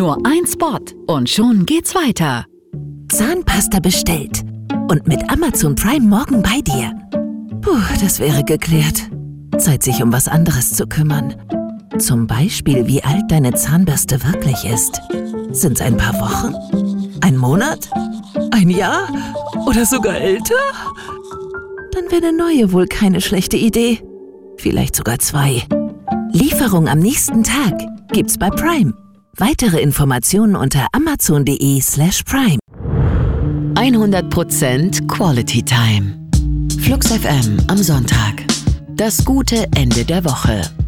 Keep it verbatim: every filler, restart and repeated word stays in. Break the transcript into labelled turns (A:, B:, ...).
A: Nur ein Spot und schon geht's weiter.
B: Zahnpasta bestellt. Und mit Amazon Prime morgen bei dir. Puh, das wäre geklärt. Zeit, sich um was anderes zu kümmern. Zum Beispiel, wie alt deine Zahnbürste wirklich ist. Sind's ein paar Wochen? Ein Monat? Ein Jahr? Oder sogar älter? Dann wäre eine neue wohl keine schlechte Idee. Vielleicht sogar zwei. Lieferung am nächsten Tag gibt's bei Prime. Weitere Informationen unter amazon.de slash prime.
A: hundert Prozent Quality Time. Flux F M am Sonntag. Das gute Ende der Woche.